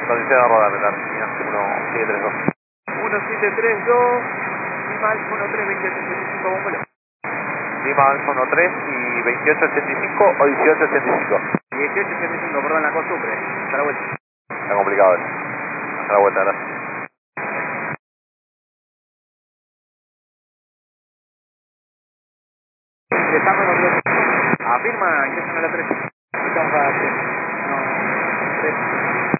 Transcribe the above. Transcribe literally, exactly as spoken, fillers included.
condición de rodar, la Argentina uno siete tres dos. uno siete tres dos, Lima Alfa uno tres veintiocho ochenta y cinco, bombole. Lima Alfa uno tres y veintiocho ochenta y cinco o dieciocho ochenta y cinco. dieciocho ochenta y cinco, perdón la costumbre. Hasta la vuelta. Está complicado eso. Hasta la vuelta, gracias. Estamos en los afirma, ingresan a la tres. Estamos a tres. No, tres.